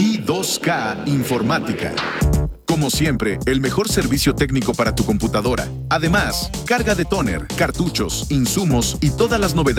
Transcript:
I2K Informática. Como siempre, el mejor servicio técnico para tu computadora. Además, carga de tóner, cartuchos, insumos y todas las novedades